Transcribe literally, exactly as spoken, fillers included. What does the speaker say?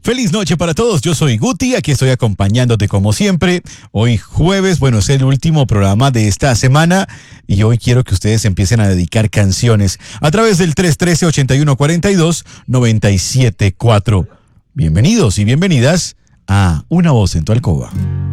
Feliz noche para todos, yo soy Guti, aquí estoy acompañándote como siempre. Hoy jueves, bueno, es el último programa de esta semana y hoy quiero que ustedes empiecen a dedicar canciones a través del tres uno tres, ocho uno cuatro dos, nueve siete cuatro. Bienvenidos y bienvenidas a Una Voz en tu Alcoba.